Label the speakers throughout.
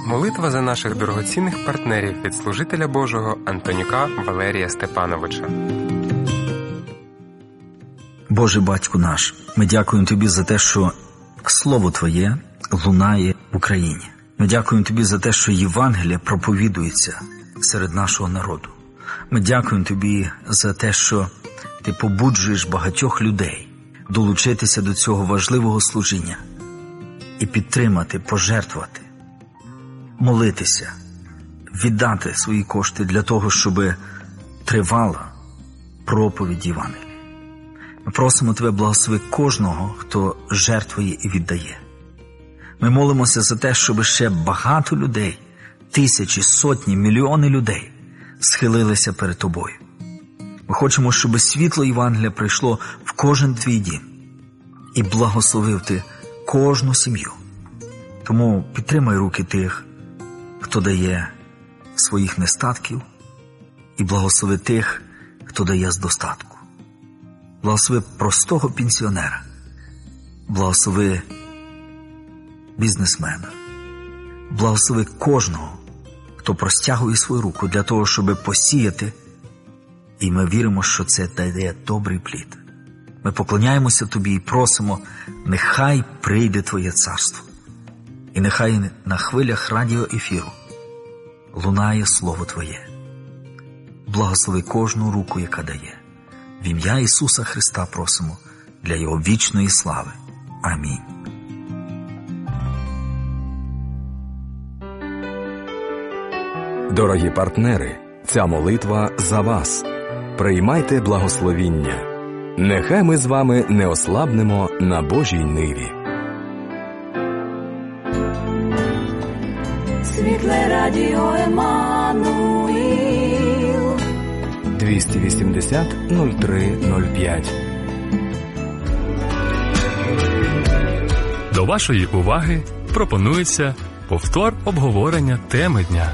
Speaker 1: Молитва за наших дорогоцінних партнерів від служителя Божого Антонюка Валерія Степановича.
Speaker 2: Боже Батьку наш, ми дякуємо Тобі за те, що Слово Твоє лунає в Україні. Ми дякуємо Тобі за те, що Євангеліє проповідується серед нашого народу. Ми дякуємо Тобі за те, що Ти побуджуєш багатьох людей долучитися до цього важливого служіння і підтримати, пожертвувати, молитися, віддати свої кошти для того, щоб тривала проповідь Євангелія. Ми просимо Тебе, благослови кожного, хто жертвує і віддає. Ми молимося за те, щоб ще багато людей, тисячі, сотні, мільйони людей схилилися перед Тобою. Ми хочемо, щоб світло Євангелія прийшло в кожен твій дім і благословив Ти кожну сім'ю. Тому підтримай руки тих, хто дає своїх нестатків, і благослови тих, хто дає з достатку. Благослови простого пенсіонера, благослови бізнесмена, благослови кожного, хто простягує свою руку для того, щоб посіяти, і ми віримо, що це дає добрий плід. Ми поклоняємося Тобі і просимо, нехай прийде Твоє царство, і нехай на хвилях радіоефіру лунає Слово Твоє. Благослови кожну руку, яка дає. В ім'я Ісуса Христа просимо для Його вічної слави. Амінь.
Speaker 3: Дорогі партнери, ця молитва за вас. Приймайте благословіння. Нехай ми з вами не ослабнемо на Божій ниві.
Speaker 4: Світле радіо Еммануїл
Speaker 3: 280-03-05.
Speaker 5: До вашої уваги пропонується повтор обговорення теми дня.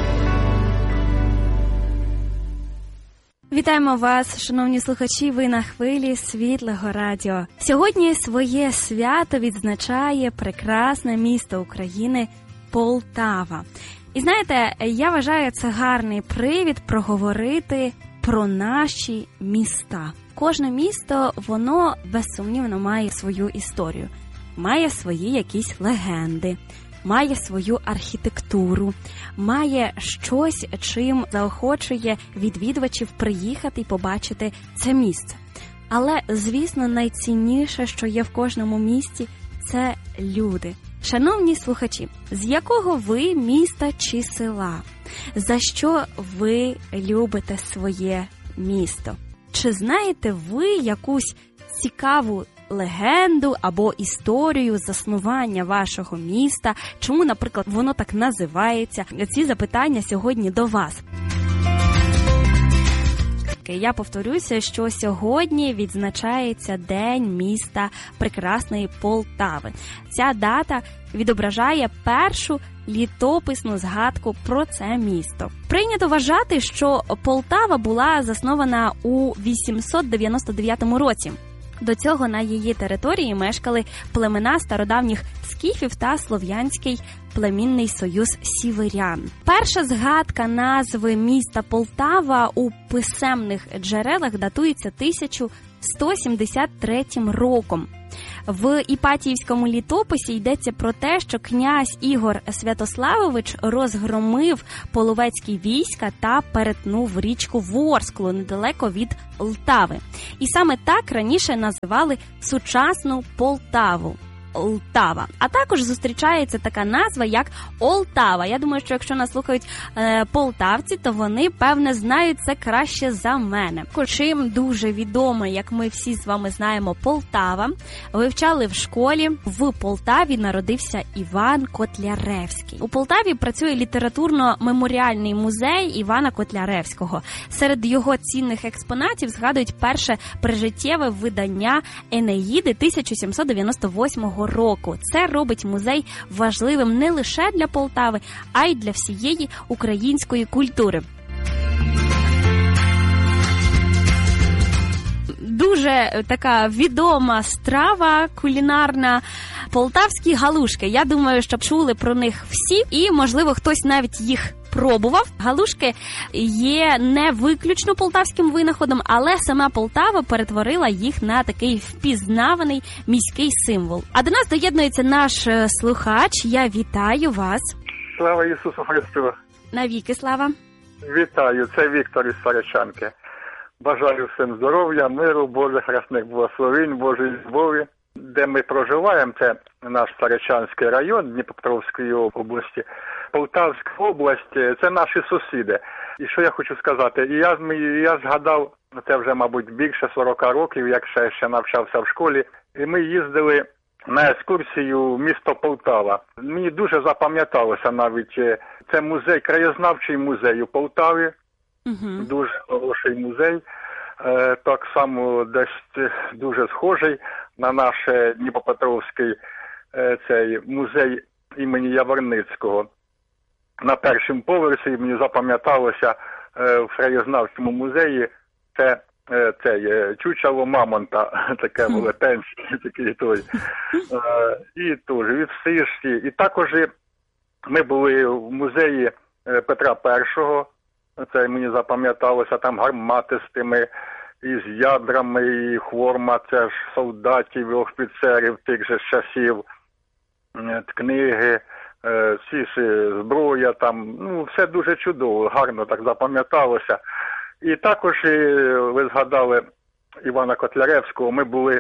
Speaker 6: Вітаємо вас, шановні слухачі, ви на хвилі Світлого радіо. Сьогодні своє свято відзначає прекрасне місто України Полтава. І знаєте, я вважаю, це гарний привід проговорити про наші міста. Кожне місто, воно безсумнівно має свою історію, має свої якісь легенди, має свою архітектуру, має щось, чим заохочує відвідувачів приїхати і побачити це місце. Але, звісно, найцінніше, що є в кожному місті, це люди. Шановні слухачі, з якого ви міста чи села? За що ви любите своє місто? Чи знаєте ви якусь цікаву легенду або історію заснування вашого міста? Чому, наприклад, воно так називається? Ці запитання сьогодні до вас. Я повторюся, що сьогодні відзначається День міста прекрасної Полтави. Ця дата відображає першу літописну згадку про це місто. Прийнято вважати, що Полтава була заснована у 899 році. До цього на її території мешкали племена стародавніх скіфів та слов'янський племінний союз сіверян. Перша згадка назви міста Полтава у писемних джерелах датується 1173 роком. В Іпатіївському літописі йдеться про те, що князь Ігор Святославович розгромив половецькі війська та перетнув річку Ворсклу недалеко від Лтави. І саме так раніше називали сучасну Полтаву. Лтава. А також зустрічається така назва, як Олтава. Я думаю, що якщо нас слухають полтавці, то вони, певне, знають це краще за мене. Чим дуже відомо, як ми всі з вами знаємо, Полтава, вивчали в школі. В Полтаві народився Іван Котляревський. У Полтаві працює літературно-меморіальний музей Івана Котляревського. Серед його цінних експонатів згадують перше прижиттєве видання Енеїди 1798 року. Це робить музей важливим не лише для Полтави, а й для всієї української культури. Дуже дуже така відома страва кулінарна – полтавські галушки. Я думаю, що чули про них всі, і, можливо, хтось навіть їх пробував. Галушки є не виключно полтавським винаходом, але сама Полтава перетворила їх на такий впізнаваний міський символ. А до нас доєднується наш слухач. Я вітаю вас.
Speaker 4: Слава Ісусу Христу!
Speaker 6: Навіки слава!
Speaker 4: Вітаю, це Віктор із Саричанки. Бажаю всім здоров'я, миру, Божих рясних благословень, Божої любові. Де ми проживаємо, це наш Саричанський район Дніпропетровської області. Полтавська область – це наші сусіди. І що я хочу сказати, я згадав, це вже, мабуть, більше 40 років, як ще навчався в школі, і ми їздили на екскурсію в місто Полтава. Мені дуже запам'яталося навіть, це музей, краєзнавчий музей у Полтаві, дуже хороший музей, так само десь дуже схожий на наш Дніпропетровський цей музей імені Яворницького. На першому поверсі мені запам'яталося в краєзнавчому музеї це чучело мамонта, таке велетенське, такий той. І теж від Сишті. І також ми були в музеї Петра І, це мені запам'яталося, там гармати з тими, із ядрами, і форма, це ж солдатів і офіцерів тих же часів, книги, всі ж зброя там, все дуже чудово, гарно так запам'яталося. І також, ви згадали Івана Котляревського, ми були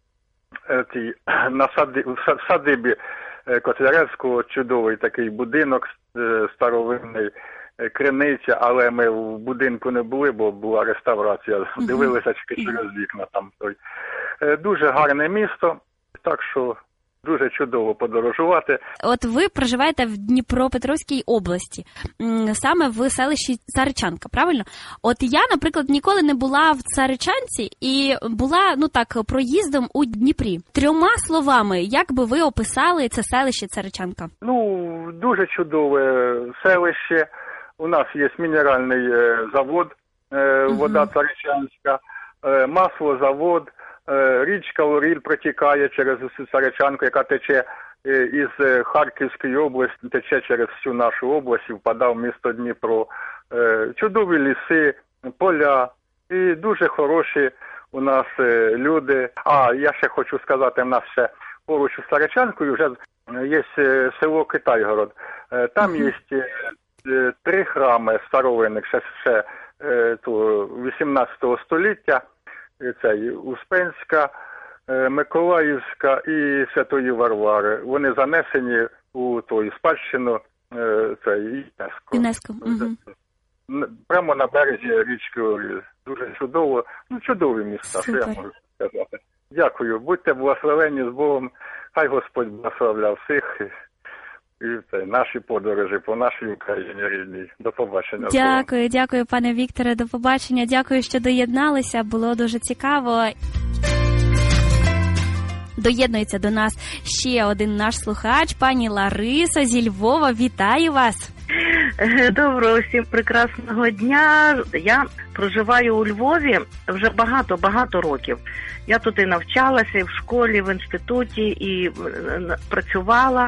Speaker 4: в садибі Котляревського, чудовий такий будинок старовинний, криниця, але ми в будинку не були, бо була реставрація, дивилися тільки через вікна там. Дуже гарне місто, так що дуже чудово подорожувати.
Speaker 6: От ви проживаєте в Дніпропетровській області, саме в селищі Царичанка, правильно? От я, наприклад, ніколи не була в Царичанці і була, проїздом у Дніпрі. 3 словами, як би ви описали це селище Царичанка?
Speaker 4: Дуже чудове селище. У нас є мінеральний завод, вода Царичанська, маслозавод, річка Оріль протікає через усю Царичанку, яка тече із Харківської області, тече через всю нашу область і впадає в місто Дніпро. Чудові ліси, поля і дуже хороші у нас люди. Я ще хочу сказати, в нас ще поруч із Царичанкою вже є село Китайгород. Там є 3 храми старовинних, ще 18 століття. Це Успенська, Миколаївська і Святої Варвари. Вони занесені у спадщину
Speaker 6: ЮНЕСКО.
Speaker 4: Прямо на березі річки Оріль. Дуже чудово. Чудові міста, що я можу сказати. Дякую. Будьте благословені з Богом. Хай Господь благословляв всіх. І наші подорожі по нашій Україні рідній. До побачення.
Speaker 6: Дякую, пане Вікторе, до побачення. Дякую, що доєдналися, було дуже цікаво. Доєднується до нас ще один наш слухач, пані Лариса зі Львова. Вітаю вас!
Speaker 7: Доброго всім прекрасного дня. Я проживаю у Львові вже багато років. Я тут і навчалася, і в школі, в інституті, і працювала.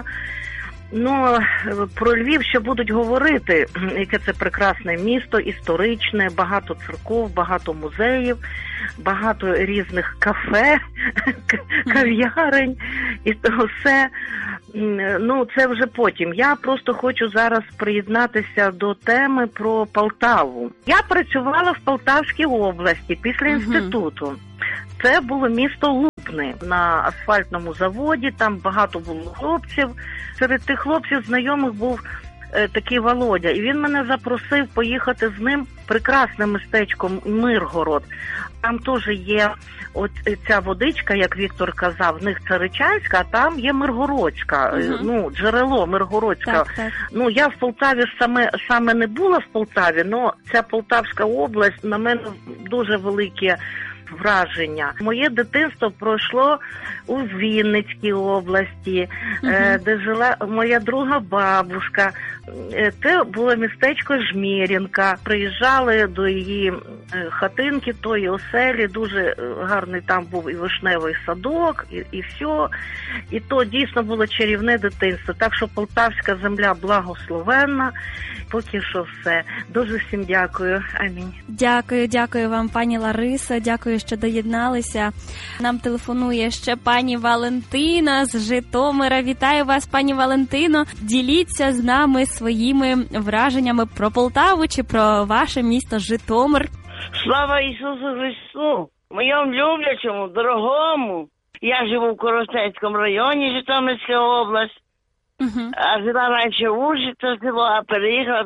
Speaker 7: Про Львів ще будуть говорити, яке це прекрасне місто, історичне, багато церков, багато музеїв, багато різних кафе, кав'ярень і то все. Це вже потім. Я просто хочу зараз приєднатися до теми про Полтаву. Я працювала в Полтавській області після інституту. Це було місто Лубни на асфальтному заводі, там багато було хлопців. Серед тих хлопців знайомих був такий Володя, і він мене запросив поїхати з ним прекрасним містечком Миргород. Там теж є от ця водичка, як Віктор казав, в них Царичанська, а там є Миргородська, джерело Миргородська.
Speaker 6: Так.
Speaker 7: Я в Полтаві саме не була в Полтаві, але ця Полтавська область на мене дуже велике враження. Моє дитинство пройшло у Вінницькій області, де жила моя друга бабушка. Це було містечко Жмєрінка. Приїжджали до її хатинки, тої оселі, дуже гарний там був і вишневий садок, і все. І то дійсно було чарівне дитинство. Так що полтавська земля благословенна. Поки що все. Дуже всім дякую. Амінь.
Speaker 6: Дякую вам, пані Ларисо. Дякую, що доєдналися. Нам телефонує ще пані Валентина з Житомира. Вітаю вас, пані Валентино. Діліться з нами своїми враженнями про Полтаву чи про ваше місто Житомир.
Speaker 8: Слава Ісусу Христу! Моєму люблячому, дорогому. Я живу в Коростенському районі, Житомирська область. А жила раніше в Ужі, це село, а переїхала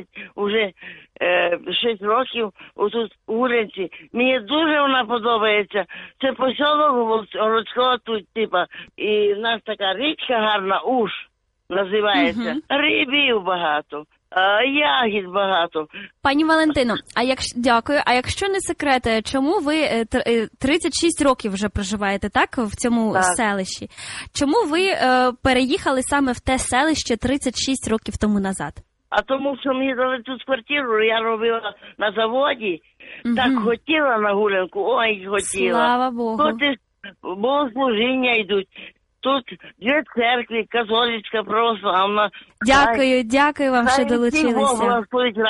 Speaker 8: 6 років отут у Гулянці. Мені дуже вона подобається. Це посілок городського тут, типа. І в нас така річка гарна, Уж називається. Рибів багато. Ягід багато.
Speaker 6: Пані Валентино, дякую. А якщо не секрет, чому ви 36 років вже проживаєте, так, в цьому селищі? Чому ви переїхали саме в те селище 36 років тому назад?
Speaker 8: А тому, що мені дали тут квартиру, я робила на заводі, так хотіла на Гулянку, ой, хотіла.
Speaker 6: Слава Богу.
Speaker 8: Тут богослужіння йдуть. Тут 2 церкви, католицька, православна.
Speaker 6: Дякую вам, що долучилися.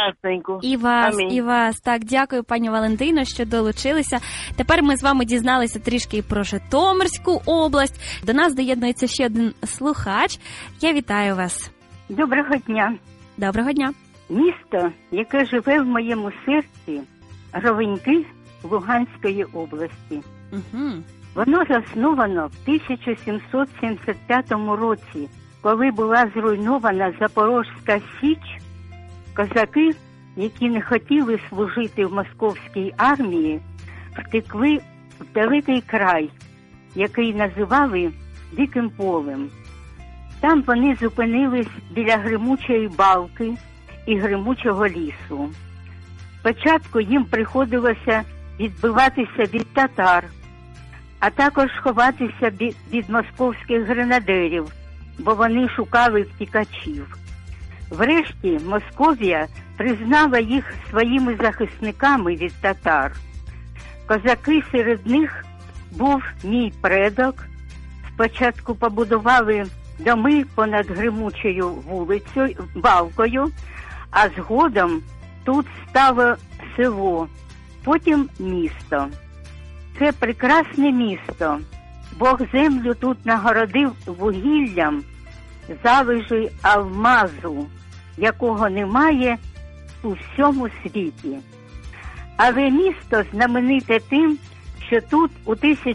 Speaker 6: І вас. Так, дякую, пані Валентино, що долучилися. Тепер ми з вами дізналися трішки і про Житомирську область. До нас доєднується ще один слухач. Я вітаю вас.
Speaker 9: Доброго дня.
Speaker 6: Доброго дня.
Speaker 9: Місто, яке живе в моєму серці, Ровеньки Луганської області. Воно засновано в 1775 році, коли була зруйнована Запорозька Січ. Козаки, які не хотіли служити в московській армії, втекли в далекий край, який називали Диким полем. Там вони зупинились біля Гримучої балки і Гримучого лісу. Спочатку їм приходилося відбиватися від татар, а також ховатися від московських гренадерів, бо вони шукали втікачів. Врешті Московія признала їх своїми захисниками від татар. Козаки серед них був мій предок. Спочатку побудували доми понад Гримучою балкою, а згодом тут стало село, потім місто. Це прекрасне місто. Бог землю тут нагородив вугіллям, залежи алмазу, якого немає у всьому світі. Але місто знамените тим, що тут у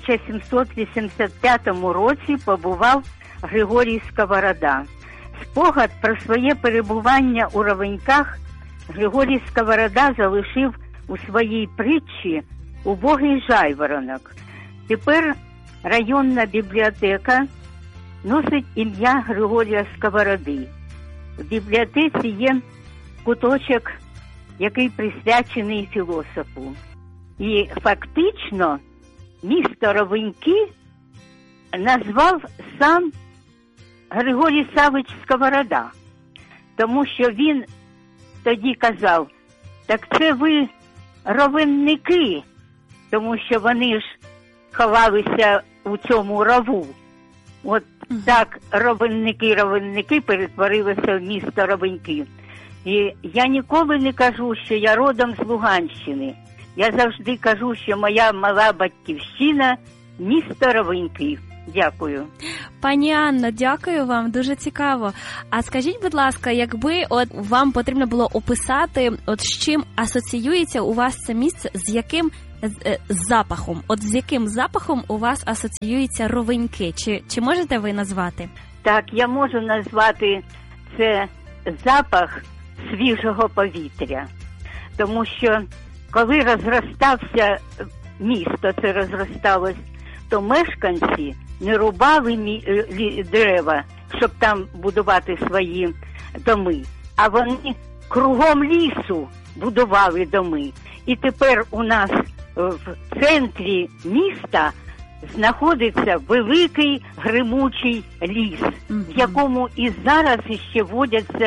Speaker 9: 1785 році побував Григорій Сковорода. Спогад про своє перебування у Ровеньках Григорій Сковорода залишив у своїй притчі «Убогий жайворонок». Тепер районна бібліотека носить ім'я Григорія Сковороди. В бібліотеці є куточок, який присвячений філософу. І фактично місто Ровеньки назвав сам Григорій Савич Сковорода, тому що він тоді казав: так це ви ровенники, тому що вони ж ховалися у цьому рову. От так ровенники перетворилися в місто Ровеньки. І я ніколи не кажу, що я родом з Луганщини. Я завжди кажу, що моя мала батьківщина – місто Ровеньки. Дякую.
Speaker 6: Пані Анно, дякую вам, дуже цікаво. А скажіть, будь ласка, якби вам потрібно було описати, з чим асоціюється у вас це місце, з яким запахом? З яким запахом у вас асоціюються Ровеньки? Чи можете ви назвати?
Speaker 9: Так, я можу назвати це запах свіжого повітря. Тому що коли розростався місто, це розросталось, то мешканці не рубали дерева, щоб там будувати свої доми, а вони кругом лісу будували доми. І тепер у нас в центрі міста знаходиться великий гримучий ліс, в якому і зараз іще водяться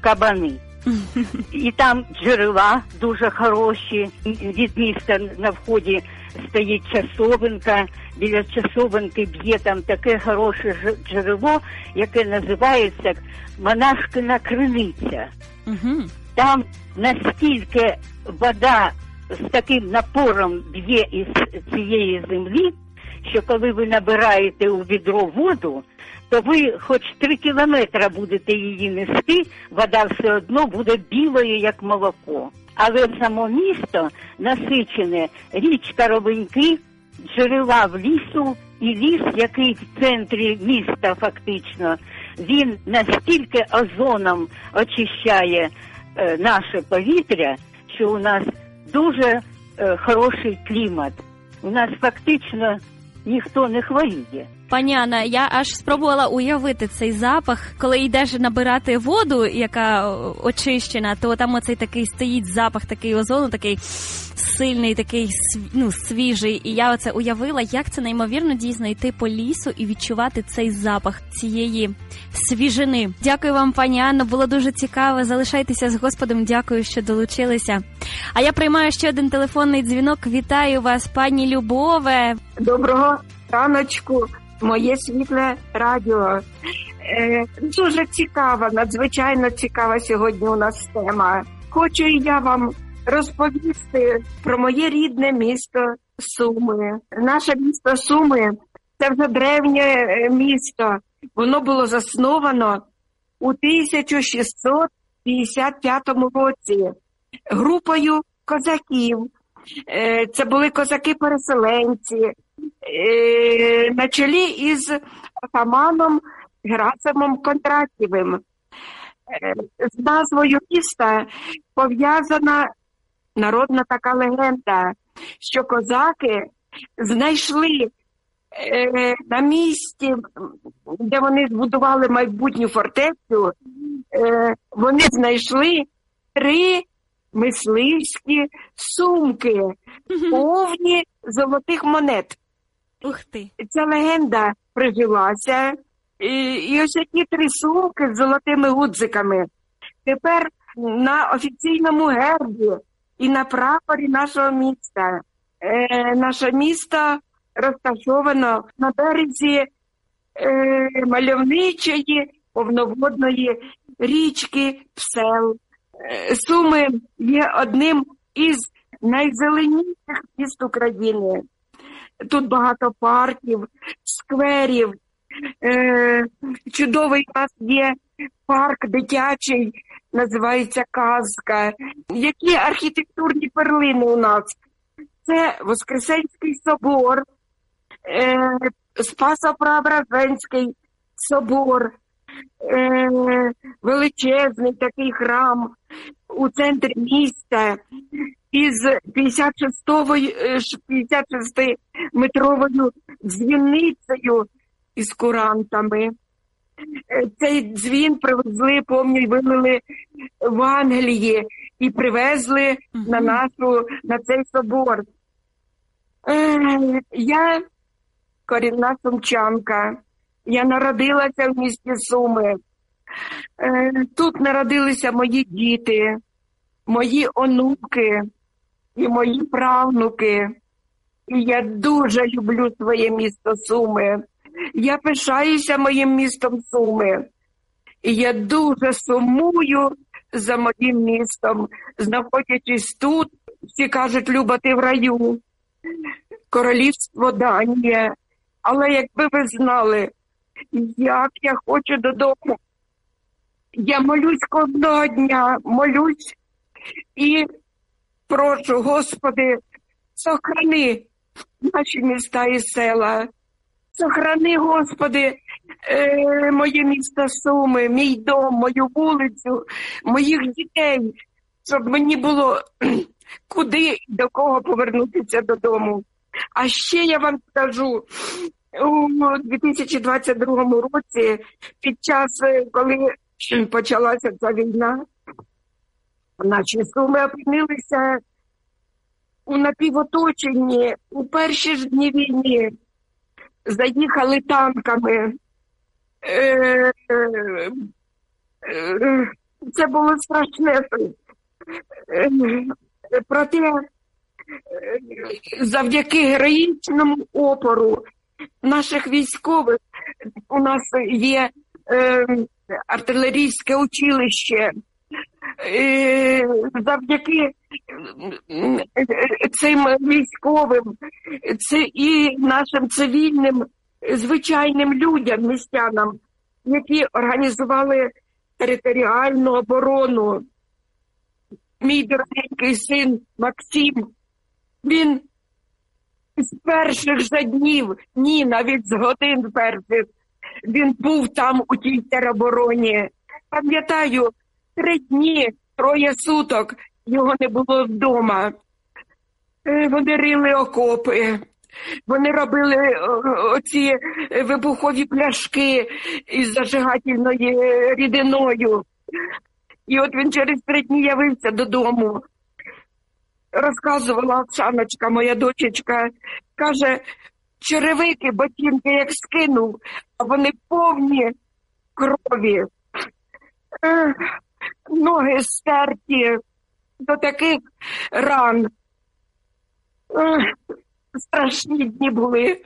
Speaker 9: кабани. І там джерела дуже хороші. Від міста на вході стоїть часовенка. Біля часовенки б'є там таке хороше джерело, яке називається Монашкина криниця. Там настільки вода з таким напором б'є із цієї землі, що коли ви набираєте у відро воду, то ви хоч 3 кілометри будете її нести, вода все одно буде білою, як молоко. Але само місто насичене річка Ровеньки, джерела в лісу, і ліс, який в центрі міста фактично, він настільки озоном очищає наше повітря, що у нас дуже хороший клімат. У нас фактично ніхто не хворіє.
Speaker 6: Пані Анна, я аж спробувала уявити цей запах, коли йдеш набирати воду, яка очищена, то там оцей такий стоїть запах, такий озону, такий сильний, такий свіжий. І я оце уявила, як це неймовірно дійсно йти по лісу і відчувати цей запах цієї свіжини. Дякую вам, пані Анно, було дуже цікаво. Залишайтеся з Господом, дякую, що долучилися. А я приймаю ще один телефонний дзвінок. Вітаю вас, пані Любове.
Speaker 10: Доброго раночку, моє світле радіо. Дуже цікава, надзвичайно цікава сьогодні у нас тема. Хочу і я вам розповісти про моє рідне місто Суми. Наше місто Суми – це вже древнє місто. Воно було засновано у 1655 році групою козаків. Це були козаки-переселенці на чолі із атаманом Герасимом Кондратєвим. З назвою міста пов'язана народна така легенда, що козаки знайшли на місці, де вони збудували майбутню фортецю, вони знайшли 3 мисливські сумки, повні золотих монет.
Speaker 6: Ух ти!
Speaker 10: Ця легенда прижилася, і ось ці 3 сумки з золотими гудзиками тепер на офіційному гербі і на прапорі нашого міста. Наше місто розташовано на березі мальовничої повноводної річки Псел. Суми є одним із найзеленіших міст України. Тут багато парків, скверів. Чудовий у нас є парк дитячий, називається «Казка». Які архітектурні перлини у нас? Це Воскресенський собор, Спасо-Преображенський собор, величезний такий храм у центрі міста із 56-метровою дзвіницею із курантами. Цей дзвін привезли, пам'ятаю, вилили в Англії і привезли на цей собор. Я корінна сумчанка. Я народилася в місті Суми. Тут народилися мої діти, мої онуки і мої правнуки. І я дуже люблю своє місто Суми. Я пишаюся моїм містом Суми. І я дуже сумую за моїм містом, знаходячись тут. Всі кажуть, Люба, ти в раю. Королівство Данія. Але якби ви знали, як я хочу додому. Я молюсь кожного дня, молюсь і прошу, Господи, сохрани наші міста і села. Сохрани, Господи, моє місто Суми, мій дом, мою вулицю, моїх дітей, щоб мені було куди і до кого повернутися додому. А ще я вам скажу, у 2022 році, під час, коли почалася ця війна, наші Суми опинилися у напівоточенні. У перші ж дні війни заїхали танками Це було страшне. Проте завдяки героїчному опору наших військових у нас є артилерійське училище. Завдяки цим військовим і нашим цивільним, звичайним людям, містянам, які організували територіальну оборону. Мій дорогенький син Максим, він з перших же днів, навіть з годин перших, він був там у тій теробороні. Пам'ятаю, 3 дні, 3 суток його не було вдома. Вони рили окопи, вони робили оці вибухові пляшки із зажигательною рідиною. І от він через 3 дні явився додому. Розказувала Оксаночка, моя дочечка, каже, черевики, ботинки як скинув, а вони повні крові. Ноги стерті до таких ран. Страшні дні були.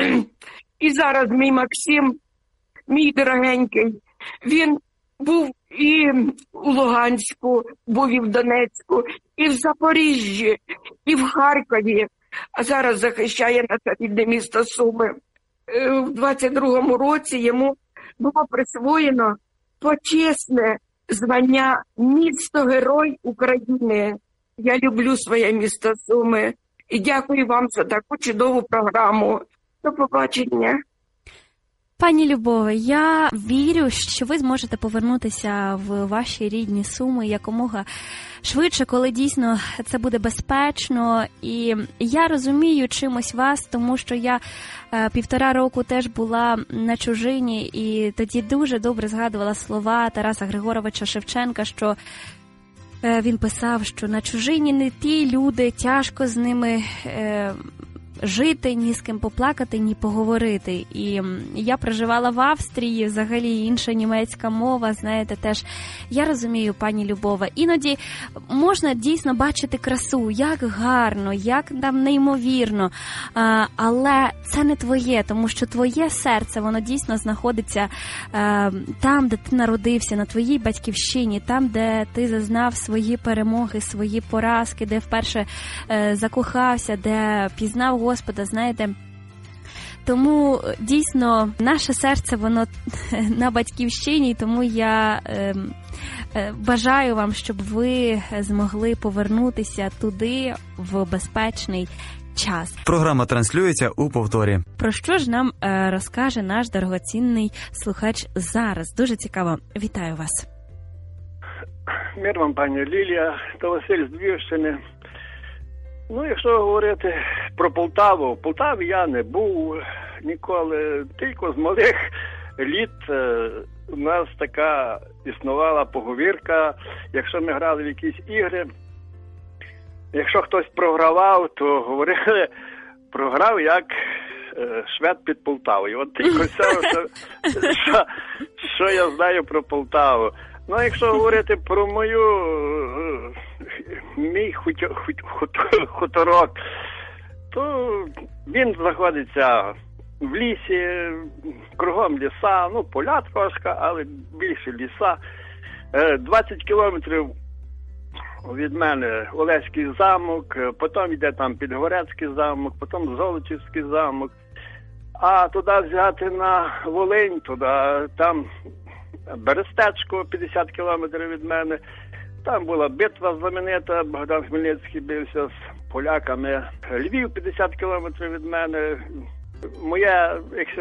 Speaker 10: І зараз мій Максим, мій дорогенький, він був і у Луганську, був і в Донецьку, і в Запоріжжі, і в Харкові, а зараз захищає наше рідне місто Суми. В 22-му році йому було присвоєно почесне звання «Місто-герой України». Я люблю своє місто Суми і дякую вам за таку чудову програму. До побачення.
Speaker 6: Пані Любове, я вірю, що ви зможете повернутися в ваші рідні Суми якомога швидше, коли дійсно це буде безпечно. І я розумію чимось вас, тому що я 1,5 року теж була на чужині, і тоді дуже добре згадувала слова Тараса Григоровича Шевченка, що він писав, що на чужині не ті люди, тяжко з ними жити, ні з ким поплакати, ні поговорити. І я проживала в Австрії, взагалі інша німецька мова, знаєте, теж я розумію, пані Любова. Іноді можна дійсно бачити красу, як гарно, як там неймовірно, але це не твоє, тому що твоє серце, воно дійсно знаходиться там, де ти народився, на твоїй батьківщині, там, де ти зазнав свої перемоги, свої поразки, де вперше закохався, де пізнав Господа, знаєте. Тому дійсно наше серце, воно на батьківщині, тому я бажаю вам, щоб ви змогли повернутися туди в безпечний час.
Speaker 11: Програма транслюється у повторі.
Speaker 6: Про що ж нам розкаже наш дорогоцінний слухач зараз? Дуже цікаво. Вітаю вас.
Speaker 12: Мир вам, пані Лілія, та Василь з Львівщини. Якщо говорити про Полтаву, в Полтаві я не був ніколи, тільки з малих літ у нас така існувала поговірка, якщо ми грали в якісь ігри, якщо хтось програвав, то говорили, програв як швед під Полтавою. От тільки все, що я знаю про Полтаву. Якщо говорити про мій хуторок, то він знаходиться в лісі, кругом ліса, поля трошки, але більше ліса. 20 кілометрів від мене Олеський замок, потім йде там Підгорецький замок, потім Золочівський замок. А туди взяти на Волинь, там Берестечко, 50 кілометрів від мене. Там була битва знаменита, Богдан Хмельницький бився з поляками. Львів, 50 кілометрів від мене. Моя